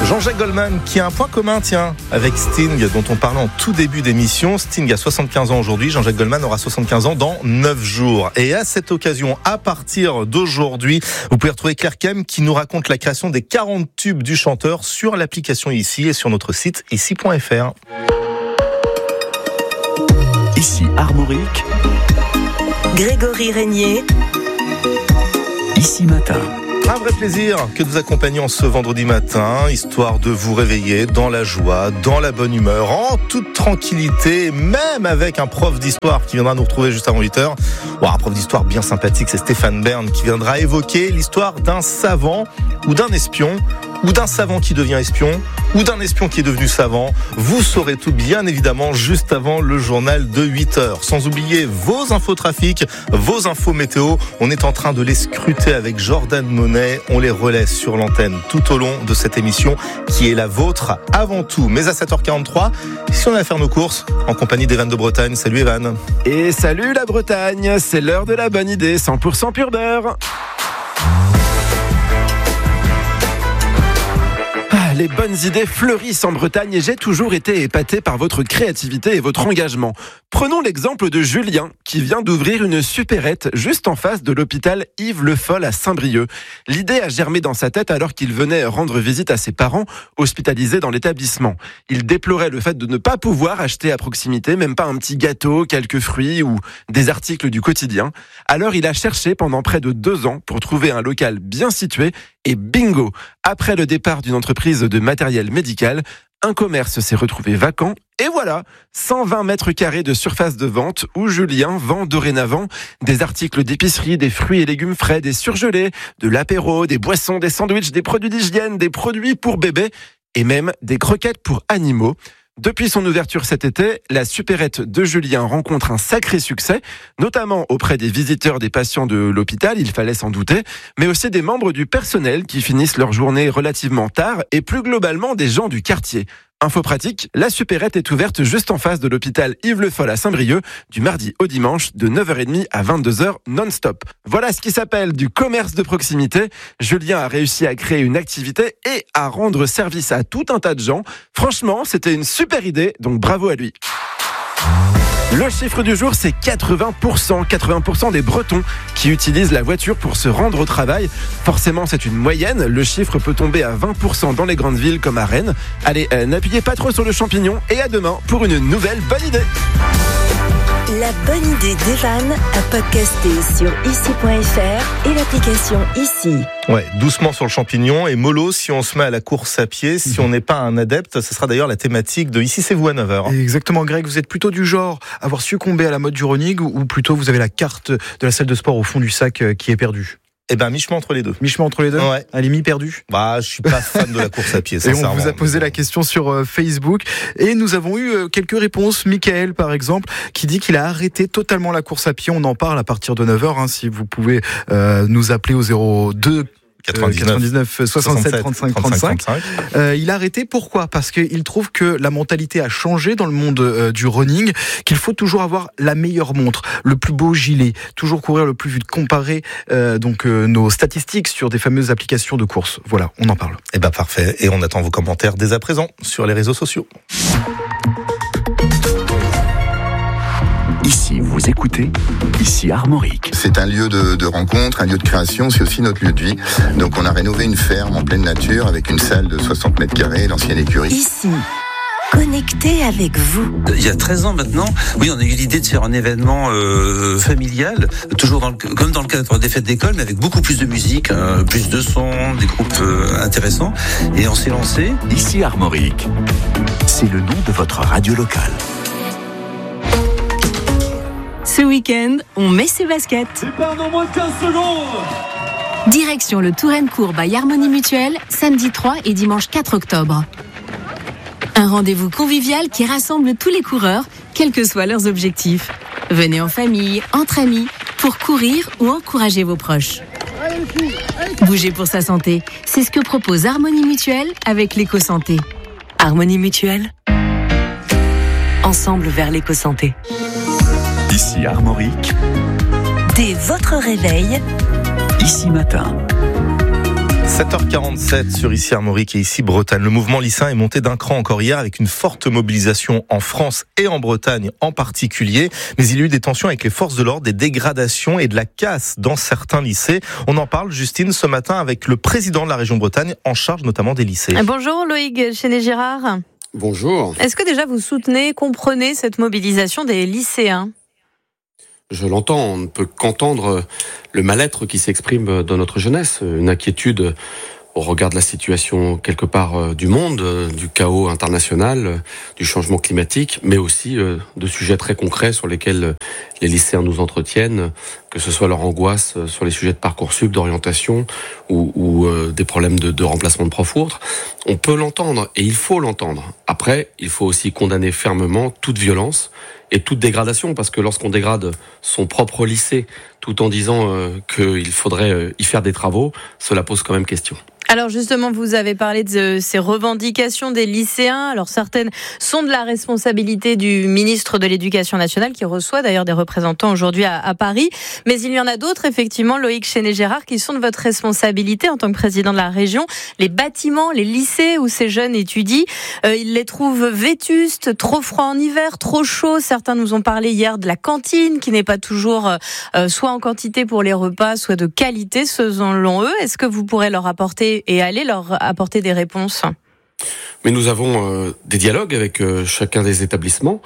Jean-Jacques Goldman qui a un point commun, avec Sting dont on parlait en tout début d'émission. Sting a 75 ans aujourd'hui, Jean-Jacques Goldman aura 75 ans dans 9 jours. Et à cette occasion, à partir d'aujourd'hui, vous pouvez retrouver Claire Kem qui nous raconte la création des 40 tubes du chanteur sur l'application Ici et sur notre site ici.fr. Ici Armorique, Grégory Régnier, Ici Matin. Un vrai plaisir que de vous accompagner en ce vendredi matin, histoire de vous réveiller dans la joie, dans la bonne humeur, en toute tranquillité, même avec un prof d'histoire qui viendra nous retrouver juste avant 8h. Un prof d'histoire bien sympathique, c'est Stéphane Bern qui viendra évoquer l'histoire d'un savant ou d'un espion, ou d'un savant qui devient espion, ou d'un espion qui est devenu savant. Vous saurez tout bien évidemment juste avant le journal de 8h. Sans oublier vos infos trafic, vos infos météo. On est en train de les scruter avec Jordan Monet. On les relaie sur l'antenne tout au long de cette émission qui est la vôtre avant tout. Mais à 7h43, si on a à faire nos courses en compagnie d'Evan de Bretagne. Salut Evan. Et salut la Bretagne, c'est l'heure de la bonne idée, 100% pur beurre. Les bonnes idées fleurissent en Bretagne et j'ai toujours été épaté par votre créativité et votre engagement. Prenons l'exemple de Julien qui vient d'ouvrir une supérette juste en face de l'hôpital Yves Le Foll à Saint-Brieuc. L'idée a germé dans sa tête alors qu'il venait rendre visite à ses parents hospitalisés dans l'établissement. Il déplorait le fait de ne pas pouvoir acheter à proximité, même pas un petit gâteau, quelques fruits ou des articles du quotidien. Alors il a cherché pendant près de 2 ans pour trouver un local bien situé et bingo! Après le départ d'une entreprise de matériel médical, un commerce s'est retrouvé vacant et voilà, 120 mètres carrés de surface de vente où Julien vend dorénavant des articles d'épicerie, des fruits et légumes frais, des surgelés, de l'apéro, des boissons, des sandwichs, des produits d'hygiène, des produits pour bébés et même des croquettes pour animaux. Depuis son ouverture cet été, la supérette de Julien rencontre un sacré succès, notamment auprès des visiteurs, des patients de l'hôpital, il fallait s'en douter, mais aussi des membres du personnel qui finissent leur journée relativement tard et plus globalement des gens du quartier. Info pratique, la supérette est ouverte juste en face de l'hôpital Yves Le Foll à Saint-Brieuc, du mardi au dimanche, de 9h30 à 22h non-stop. Voilà ce qui s'appelle du commerce de proximité. Julien a réussi à créer une activité et à rendre service à tout un tas de gens. Franchement, c'était une super idée, donc bravo à lui. Le chiffre du jour, c'est 80%. 80% des Bretons qui utilisent la voiture pour se rendre au travail. Forcément, c'est une moyenne. Le chiffre peut tomber à 20% dans les grandes villes comme à Rennes. Allez, n'appuyez pas trop sur le champignon et à demain pour une nouvelle bonne idée. La bonne idée d'Evan à podcaster sur ici.fr et l'application Ici. Ouais, doucement sur le champignon et mollo si on se met à la course à pied. Si on n'est pas un adepte, ce sera d'ailleurs la thématique de Ici c'est vous à 9h. Exactement Greg, vous êtes plutôt du genre à avoir succombé à la mode du running ou plutôt vous avez la carte de la salle de sport au fond du sac qui est perdue? Eh ben, mi-chemin entre les deux. Mi-chemin entre les deux? Ouais. Elle est mi-perdue? Je suis pas fan de la course à pied, sincèrement. Et on vous a posé la question sur Facebook et nous avons eu quelques réponses. Michael, par exemple, qui dit qu'il a arrêté totalement la course à pied. On en parle à partir de 9h, si vous pouvez nous appeler au 02 99 67 35 35. Il a arrêté, pourquoi? Parce qu'il trouve que la mentalité a changé dans le monde du running, qu'il faut toujours avoir la meilleure montre, le plus beau gilet, toujours courir le plus vite, comparer nos statistiques sur des fameuses applications de course. Voilà, on en parle. Eh ben parfait, et on attend vos commentaires dès à présent sur les réseaux sociaux. Ici, vous écoutez, Ici Armorique. C'est un lieu de rencontre, un lieu de création, c'est aussi notre lieu de vie. Donc on a rénové une ferme en pleine nature avec une salle de 60 mètres carrés, l'ancienne écurie. Ici, connecté avec vous. Il y a 13 ans maintenant, oui, on a eu l'idée de faire un événement familial, toujours comme dans le cadre des fêtes d'école, mais avec beaucoup plus de musique, plus de sons, des groupes intéressants. Et on s'est lancé. Ici Armorique, c'est le nom de votre radio locale. Ce week-end, on met ses baskets. Départ dans moins de 15 secondes. Direction le Touraine-Court by Harmonie Mutuelle, samedi 3 et dimanche 4 octobre. Un rendez-vous convivial qui rassemble tous les coureurs, quels que soient leurs objectifs. Venez en famille, entre amis, pour courir ou encourager vos proches. Bouger pour sa santé, c'est ce que propose Harmonie Mutuelle avec l'éco-santé. Harmonie Mutuelle, ensemble vers l'éco-santé. Ici Armorique, Dès votre réveil, Ici Matin. 7h47 sur ici Armorique et ici Bretagne. Le mouvement lycéen est monté d'un cran encore hier avec une forte mobilisation en France et en Bretagne en particulier. Mais il y a eu des tensions avec les forces de l'ordre, des dégradations et de la casse dans certains lycées. On en parle, Justine, ce matin avec le président de la région Bretagne en charge notamment des lycées. Bonjour Loïc Chéné-Girard. Bonjour. Est-ce que déjà vous soutenez, comprenez cette mobilisation des lycéens ? Je l'entends, on ne peut qu'entendre le mal-être qui s'exprime dans notre jeunesse, une inquiétude au regard de la situation quelque part du monde, du chaos international, du changement climatique, mais aussi de sujets très concrets sur lesquels les lycéens nous entretiennent, que ce soit leur angoisse sur les sujets de Parcoursup, d'orientation ou des problèmes de remplacement de profs ou autres. On peut l'entendre et il faut l'entendre. Après, il faut aussi condamner fermement toute violence et toute dégradation, parce que lorsqu'on dégrade son propre lycée tout en disant qu'il faudrait y faire des travaux, cela pose quand même question. Alors justement, vous avez parlé de ces revendications des lycéens. Alors certaines sont de la responsabilité du ministre de l'Éducation nationale, qui reçoit d'ailleurs des représentants aujourd'hui à Paris. Mais il y en a d'autres, effectivement, Loïc Chéné-Girard, qui sont de votre responsabilité en tant que président de la région. Les bâtiments, les lycées où ces jeunes étudient, ils les trouvent vétustes, trop froid en hiver, trop chaud. Certains nous ont parlé hier de la cantine, qui n'est pas toujours soit en quantité pour les repas, soit de qualité selon eux. Est-ce que vous pourrez leur apporter et aller leur apporter des réponses? Mais nous avons des dialogues avec chacun des établissements.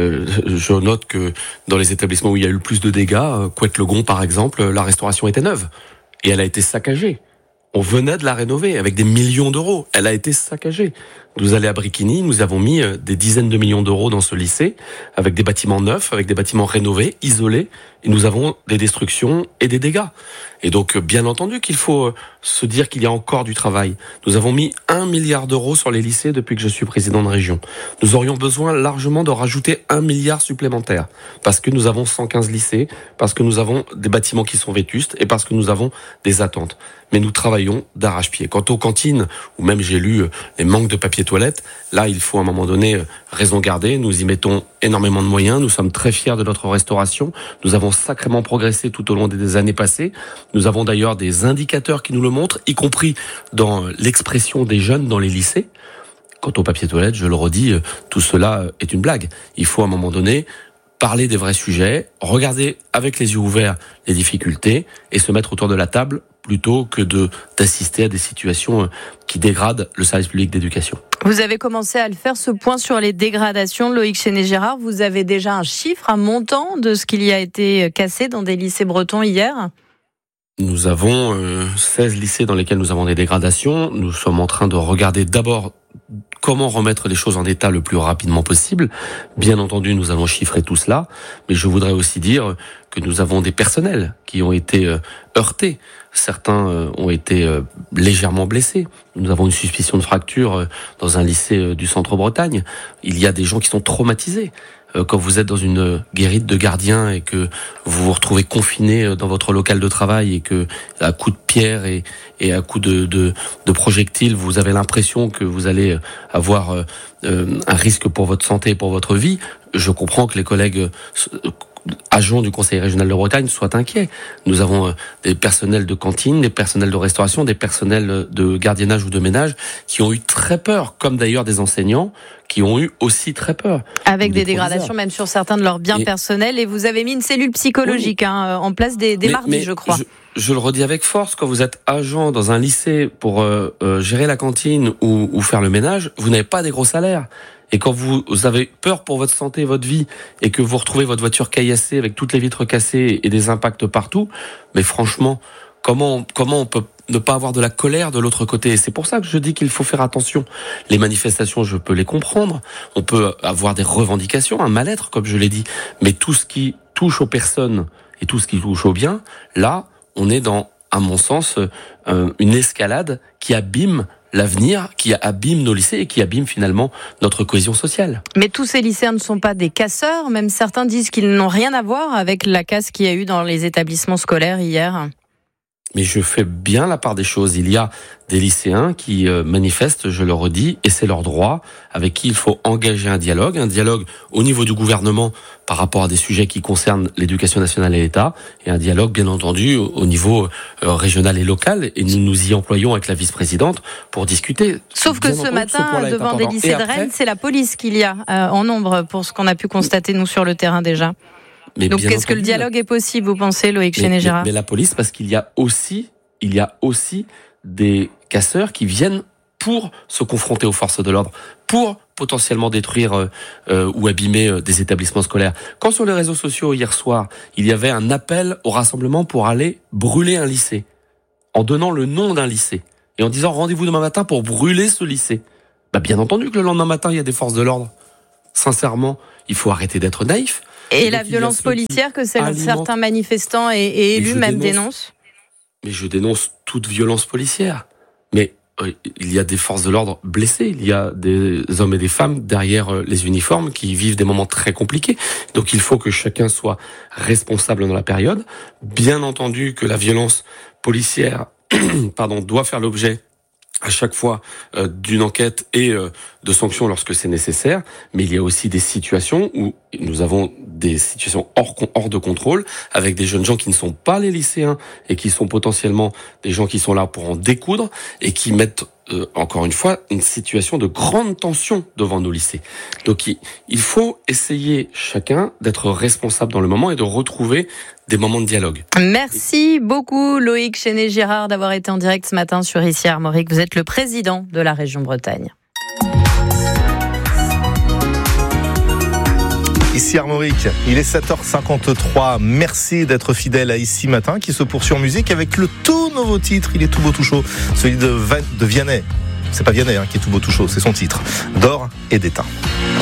Je note que dans les établissements où il y a eu le plus de dégâts, Couette-le-Gon par exemple, la restauration était neuve et elle a été saccagée. On venait de la rénover avec des millions d'euros. Elle a été saccagée. Nous allons à Bricquigny, nous avons mis des dizaines de millions d'euros dans ce lycée, avec des bâtiments neufs, avec des bâtiments rénovés, isolés, et nous avons des destructions et des dégâts. Et donc, bien entendu qu'il faut se dire qu'il y a encore du travail. Nous avons mis 1 milliard d'euros sur les lycées depuis que je suis président de région. Nous aurions besoin largement de rajouter 1 milliard supplémentaire, parce que nous avons 115 lycées, parce que nous avons des bâtiments qui sont vétustes, et parce que nous avons des attentes. Mais nous travaillons d'arrache-pied. Quant aux cantines, ou même j'ai lu les manques de papier toilette, là il faut à un moment donné raison garder. Nous y mettons énormément de moyens, nous sommes très fiers de notre restauration, nous avons sacrément progressé tout au long des années passées. Nous avons d'ailleurs des indicateurs qui nous le montrent, y compris dans l'expression des jeunes dans les lycées. Quant au papier toilette, je le redis, tout cela est une blague. Il faut à un moment donné parler des vrais sujets, regarder avec les yeux ouverts les difficultés et se mettre autour de la table plutôt que d'assister à des situations qui dégradent le service public d'éducation. Vous avez commencé à le faire, ce point sur les dégradations, Loïc Chéné-Girard. Vous avez déjà un chiffre, un montant de ce qu'il y a été cassé dans des lycées bretons hier ? Nous avons 16 lycées dans lesquels nous avons des dégradations. Nous sommes en train de regarder d'abord comment remettre les choses en état le plus rapidement possible. Bien entendu, nous allons chiffrer tout cela, mais je voudrais aussi dire que nous avons des personnels qui ont été heurtés. Certains ont été légèrement blessés. Nous avons une suspicion de fracture dans un lycée du Centre-Bretagne. Il y a des gens qui sont traumatisés. Quand vous êtes dans une guérite de gardiens et que vous vous retrouvez confiné dans votre local de travail et que à coups de pierre et à coups de projectiles, vous avez l'impression que vous allez avoir un risque pour votre santé et pour votre vie, je comprends que les collègues agents du Conseil régional de Bretagne soient inquiets. Nous avons des personnels de cantine, des personnels de restauration, des personnels de gardiennage ou de ménage qui ont eu très peur, comme d'ailleurs des enseignants qui ont eu aussi très peur. Avec des dégradations même sur certains de leurs biens personnels. Et vous avez mis une cellule psychologique en place dès mardi, je crois. Je le redis avec force, quand vous êtes agent dans un lycée pour gérer la cantine ou faire le ménage, vous n'avez pas des gros salaires. Et quand vous avez peur pour votre santé, votre vie, et que vous retrouvez votre voiture caillassée avec toutes les vitres cassées et des impacts partout, mais franchement, comment on peut ne pas avoir de la colère de l'autre côté? Et c'est pour ça que je dis qu'il faut faire attention. Les manifestations, je peux les comprendre. On peut avoir des revendications, un mal-être, comme je l'ai dit. Mais tout ce qui touche aux personnes et tout ce qui touche aux biens, là, on est dans, à mon sens, une escalade qui abîme l'avenir, qui abîme nos lycées et qui abîme finalement notre cohésion sociale. Mais tous ces lycéens ne sont pas des casseurs, même certains disent qu'ils n'ont rien à voir avec la casse qu'il y a eu dans les établissements scolaires hier. Mais je fais bien la part des choses. Il y a des lycéens qui manifestent, je le redis, et c'est leur droit, avec qui il faut engager un dialogue au niveau du gouvernement par rapport à des sujets qui concernent l'éducation nationale et l'État, et un dialogue bien entendu au niveau régional et local, et nous nous y employons avec la vice-présidente pour discuter. Sauf que ce matin, devant des lycées de Rennes, c'est la police qu'il y a en nombre, pour ce qu'on a pu constater nous sur le terrain déjà. Donc est-ce que le dialogue est possible, vous pensez, Loïc Chéné-Gérard ? Mais la police, parce qu'il y a aussi des casseurs qui viennent pour se confronter aux forces de l'ordre, pour potentiellement détruire ou abîmer des établissements scolaires. Quand sur les réseaux sociaux hier soir, il y avait un appel au rassemblement pour aller brûler un lycée, en donnant le nom d'un lycée, et en disant rendez-vous demain matin pour brûler ce lycée. Bien entendu que le lendemain matin, il y a des forces de l'ordre. Sincèrement, il faut arrêter d'être naïf. Et la violence policière que certains manifestants et élus même dénoncent ? Mais je dénonce toute violence policière. Mais il y a des forces de l'ordre blessées, il y a des hommes et des femmes derrière les uniformes qui vivent des moments très compliqués. Donc il faut que chacun soit responsable dans la période. Bien entendu que la violence policière doit faire l'objet à chaque fois d'une enquête et de sanctions lorsque c'est nécessaire, mais il y a aussi des situations où nous avons des situations hors de contrôle, avec des jeunes gens qui ne sont pas les lycéens et qui sont potentiellement des gens qui sont là pour en découdre et qui mettent encore une fois une situation de grande tension devant nos lycées. Donc il faut essayer chacun d'être responsable dans le moment et de retrouver des moments de dialogue. Merci beaucoup Loïc Chéné-Gérard d'avoir été en direct ce matin sur Ici Armorique. Vous êtes le président de la région Bretagne. Ici Armorique, il est 7h53. Merci d'être fidèle à Ici Matin qui se poursuit en musique avec le tout nouveau titre. Il est tout beau tout chaud, celui de Vianney. C'est pas Vianney qui est tout beau tout chaud, c'est son titre. D'or et d'étain.